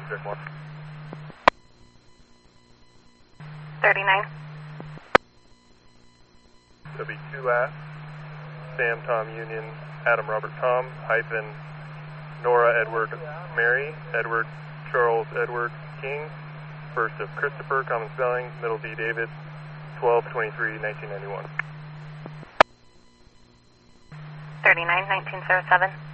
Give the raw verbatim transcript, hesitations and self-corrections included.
subject one. thirty-nine. That'll be two A, Sam Tom Union Adam Robert Tom hyphen Nora Edward Mary Edward Charles Edward King, first of Christopher, common spelling, middle D David, twelve twenty-three nineteen ninety-one. thirty-nine nineteen oh seven.